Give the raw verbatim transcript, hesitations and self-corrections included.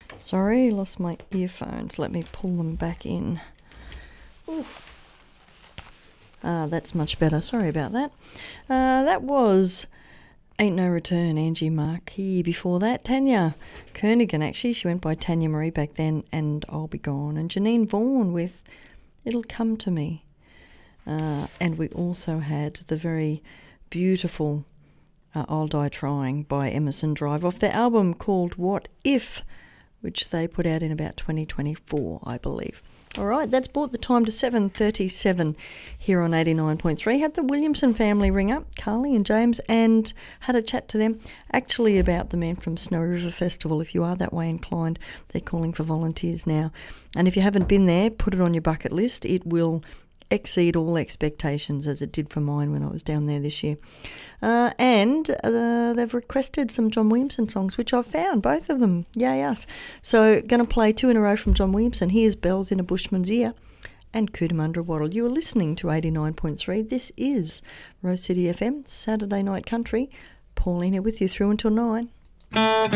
Sorry, lost my earphones. Let me pull them back in. Oof. Ah, that's much better. Sorry about that. Uh, that was Ain't No Return, Angie Markey. Before that, Tanya Kernigan, actually. She went by Tanya Marie back then, and I'll Be Gone. And Janine Vaughan with It'll Come to Me. Uh, and we also had the very beautiful uh, I'll Die Trying by Emerson Drive off their album called What If, which they put out in about twenty twenty-four, I believe. All right, that's brought the time to seven thirty-seven here on eighty-nine point three. Had the Williamson family ring up, Carly and James, and had a chat to them, actually about the men from Snowy River Festival. If you are that way inclined, they're calling for volunteers now. And if you haven't been there, put it on your bucket list. It will exceed all expectations, as it did for mine when I was down there this year. Uh, and uh, they've requested some John Williamson songs, which I've found, both of them. Yay us. So going to play two in a row from John Williamson. Here's Bells in a Bushman's Ear and Cootamundra Wattle. You are listening to eighty-nine point three. This is Rose City F M, Saturday Night Country. Pauline here with you through until nine.